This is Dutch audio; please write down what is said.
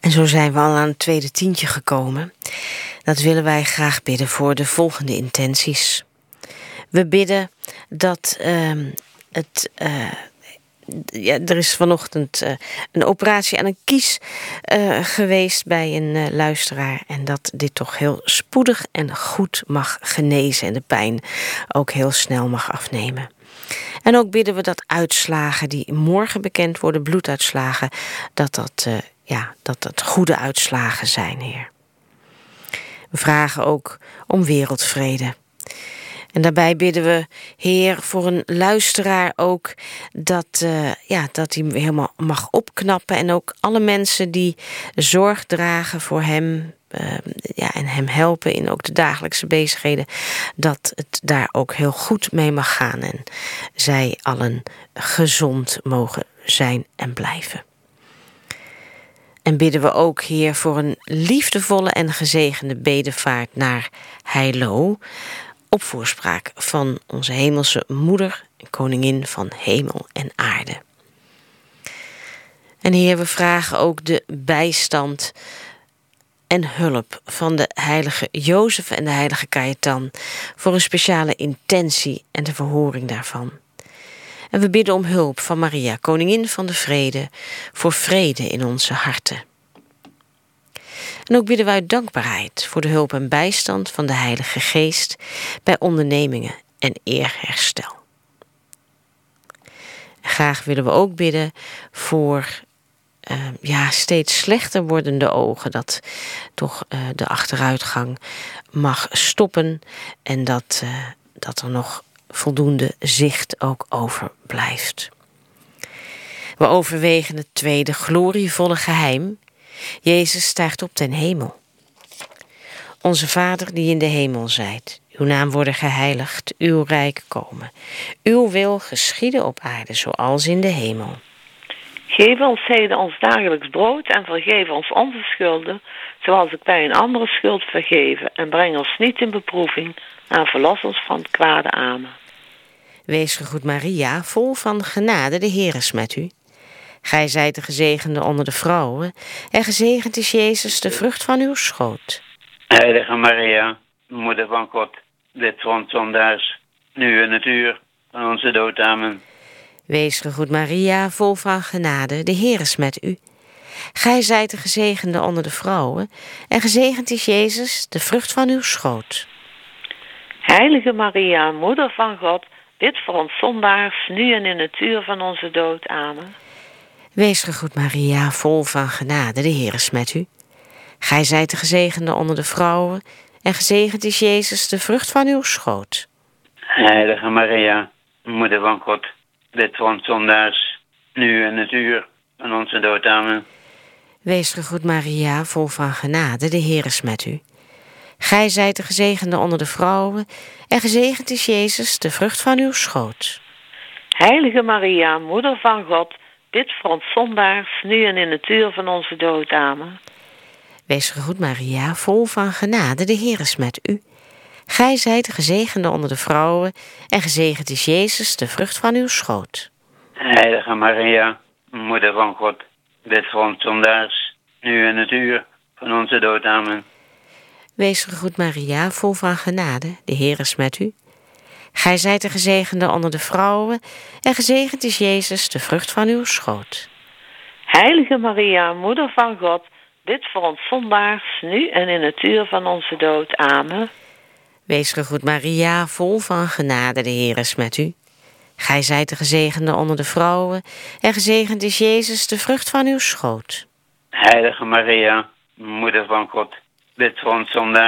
En zo zijn we al aan het tweede tientje gekomen. Dat willen wij graag bidden voor de volgende intenties. We bidden dat er is vanochtend een operatie aan een kies geweest bij een luisteraar. En dat dit toch heel spoedig en goed mag genezen. En de pijn ook heel snel mag afnemen. En ook bidden we dat uitslagen die morgen bekend worden, bloeduitslagen, dat goede uitslagen zijn, Heer. We vragen ook om wereldvrede. En daarbij bidden we, Heer, voor een luisteraar ook dat hij helemaal mag opknappen. En ook alle mensen die zorg dragen voor hem en hem helpen in ook de dagelijkse bezigheden, dat het daar ook heel goed mee mag gaan. En zij allen gezond mogen zijn en blijven. En bidden we ook, Heer, voor een liefdevolle en gezegende bedevaart naar Heilo, op voorspraak van onze hemelse moeder, koningin van hemel en aarde. En Heer, we vragen ook de bijstand en hulp van de heilige Jozef en de heilige Cajetan voor een speciale intentie en de verhoring daarvan. En we bidden om hulp van Maria, koningin van de vrede, voor vrede in onze harten. En ook bidden wij uit dankbaarheid voor de hulp en bijstand van de Heilige Geest bij ondernemingen en eerherstel. En graag willen we ook bidden voor steeds slechter wordende ogen, dat toch de achteruitgang mag stoppen en dat er nog voldoende zicht ook overblijft. We overwegen het tweede glorievolle geheim. Jezus stijgt op ten hemel. Onze Vader die in de hemel zijt, uw naam worden geheiligd, uw rijk komen. Uw wil geschieden op aarde zoals in de hemel. Geef ons heden ons dagelijks brood en vergeef ons onze schulden, zoals ik bij een andere schuld vergeven. En breng ons niet in beproeving, maar verlos ons van het kwade. Amen. Wees gegroet Maria, vol van genade, de Heer is met u. Gij zijt de gezegende onder de vrouwen, en gezegend is Jezus, de vrucht van uw schoot. Heilige Maria, moeder van God, bid voor ons zondaars, nu en het uur van onze dood. Amen. Wees gegroet Maria, vol van genade, de Heer is met u. Gij zijt de gezegende onder de vrouwen, en gezegend is Jezus, de vrucht van uw schoot. Heilige Maria, moeder van God, bid voor ons zondaars, nu en in het uur van onze dood. Amen. Wees gegroet Maria, vol van genade, de Heer is met u. Gij zijt de gezegende onder de vrouwen, en gezegend is Jezus, de vrucht van uw schoot. Heilige Maria, moeder van God, bid voor ons zondaars, nu en het uur van onze dood. Amen. Wees gegroet Maria, vol van genade, de Heer is met u. Gij zijt de gezegende onder de vrouwen, en gezegend is Jezus, de vrucht van uw schoot. Heilige Maria, moeder van God, bid voor ons zondaars, nu en in het uur van onze dood. Amen. Wees gegroet Maria, vol van genade, de Heer is met u. Gij zijt de gezegende onder de vrouwen, en gezegend is Jezus, de vrucht van uw schoot. Heilige Maria, moeder van God, bid voor ons zondaars, nu en het uur van onze dood. Amen. Wees gegroet Maria, vol van genade, de Heer is met u. Gij zijt de gezegende onder de vrouwen, en gezegend is Jezus, de vrucht van uw schoot. Heilige Maria, moeder van God, bid voor ons zondaars, nu en in het uur van onze dood. Amen. Wees gegroet Maria, vol van genade, de Heer is met u. Gij zijt de gezegende onder de vrouwen, en gezegend is Jezus, de vrucht van uw schoot. Heilige Maria, moeder van God, bid voor ons zondaars,